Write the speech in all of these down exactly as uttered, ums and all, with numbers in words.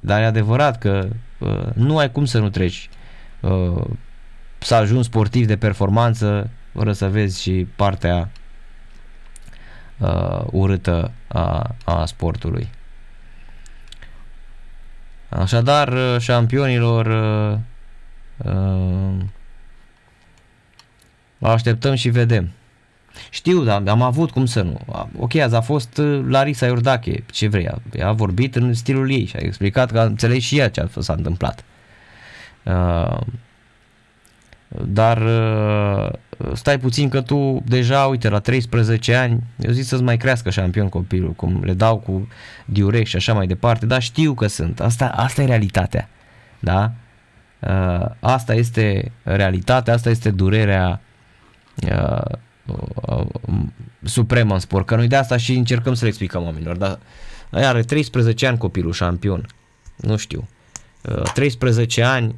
dar e adevărat că uh, nu ai cum să nu treci uh, să ajungi sportiv de performanță fără să vezi și partea uh, urâtă a, a sportului. Așadar, șampionilor, uh, uh, așteptăm și vedem. Știu, dar am avut, cum să nu. Ok, azi a fost Larisa Iordache, ce vrei, ea a vorbit în stilul ei și a explicat că a înțeles și ea ce s-a întâmplat. Uh, dar uh, stai puțin că tu deja, uite, la treisprezece ani, eu zic să-ți mai crească șampion copilul, cum le dau cu Diurex și așa mai departe, dar știu că sunt. Asta, asta e realitatea. Da? Uh, asta este realitatea, asta este durerea uh, uh, supremă în sport, că noi de asta și încercăm să le explicăm oamenilor, dar are treisprezece ani copilul șampion, nu știu, uh, treisprezece ani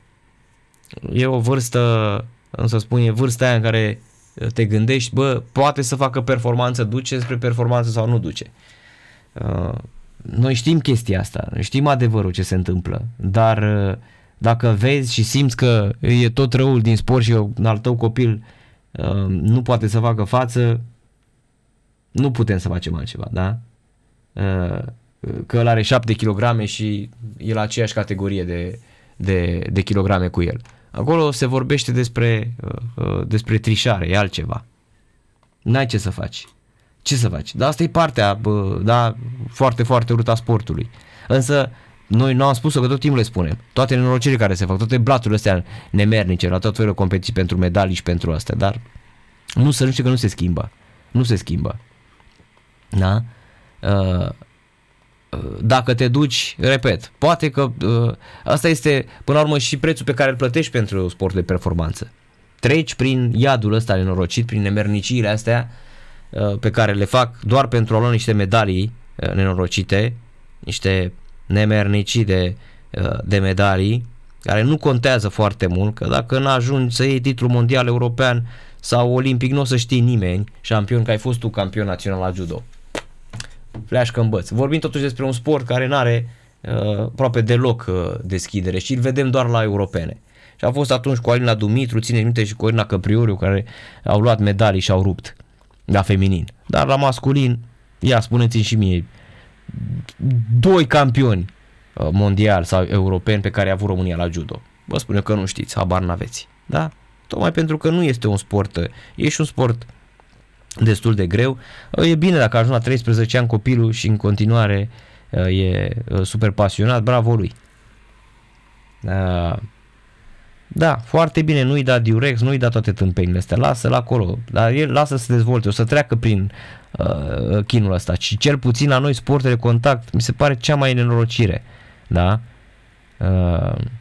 e o vârstă, să spun, e vârsta aia în care te gândești, bă, poate să facă performanță, duce spre performanță sau nu duce. Uh, noi știm chestia asta, știm adevărul ce se întâmplă, dar uh, dacă vezi și simți că e tot răul din sport și un al tău copil uh, nu poate să facă față, nu putem să facem altceva, da? Uh, că el are șapte kilograme și e la aceeași categorie de, de, de kilograme cu el. Acolo se vorbește despre, uh, despre trișare, e altceva. N-ai ce să faci. Ce să faci? Dar asta e partea bă, da, foarte, foarte urâtă a sportului. Însă noi nu am spus-o, că tot timpul le spunem. Toate nenorocirile care se fac, toate blaturile astea nemernice, la tot felul de competiții pentru medalii și pentru astea, dar nu să nu știu că nu se schimbă. Nu se schimbă. Da? Uh, Dacă te duci, repet, poate că uh, asta este până la urmă și prețul pe care îl plătești pentru sportul de performanță. Treci prin iadul ăsta nenorocit, prin nemerniciile astea uh, pe care le fac doar pentru a lua niște medalii uh, nenorocite, niște nemernicii de, uh, de medalii care nu contează foarte mult, că dacă n-ajungi să iei titlul mondial, european sau olimpic, nu o să știi nimeni, șampion, că ai fost tu campion național la judo. Fleașcă în băț. Vorbim totuși despre un sport care nu are uh, aproape deloc uh, deschidere și îl vedem doar la europene. Și a fost atunci cu Alina Dumitru, ține minte, și Corina Căprioriu, care au luat medalii și au rupt la feminin. Dar la masculin, ia, spuneți-mi și mie, doi campioni uh, mondiali sau europeni pe care a avut România la judo. Vă spun eu că nu știți, habar n-aveți. Da? Tocmai pentru că nu este un sport, uh, e și un sport destul de greu. E bine dacă a ajuns la treisprezece ani copilul și în continuare e super pasionat, bravo lui. Da, foarte bine, nu-i da Diurex, nu-i da toate tâmpenile astea, lasă-l acolo, dar el lasă să se dezvolte, o să treacă prin uh, chinul ăsta și cel puțin la noi sportul de contact mi se pare cea mai nenorocire, da? Uh,